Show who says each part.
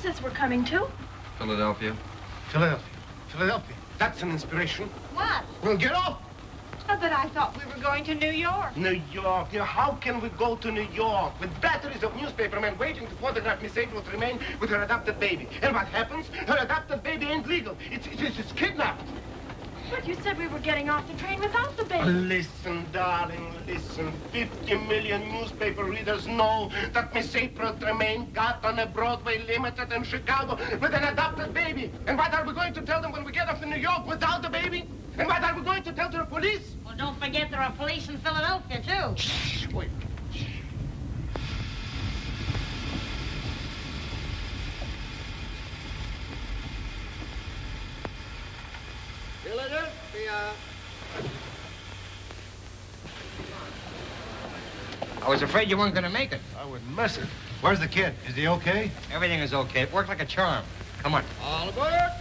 Speaker 1: says we're coming to?
Speaker 2: Philadelphia.
Speaker 3: Philadelphia. That's an inspiration.
Speaker 1: What?
Speaker 3: We'll get off.
Speaker 1: Oh, but I thought we were going to New York.
Speaker 3: New York. How can we go to New York with batteries of newspapermen waiting to photograph Miss April Tremaine with her adopted baby? And what happens? Her adopted baby ain't legal. It's kidnapped.
Speaker 1: But you said we were getting off the train without the baby.
Speaker 3: Listen, darling, listen. 50 million newspaper readers know that Miss April Tremaine got on a Broadway Limited in Chicago with an adopted baby. And what are we going to tell them when we get off to New York without the baby? And what are we going to tell to the police?
Speaker 4: Well, don't forget there are police in Philadelphia, too.
Speaker 3: Shh, wait.
Speaker 5: Philadelphia.
Speaker 2: I was afraid you weren't going to make it.
Speaker 6: I wouldn't miss it. Where's the kid? Is he okay?
Speaker 2: Everything is okay. It worked like a charm. Come on.
Speaker 5: All aboard.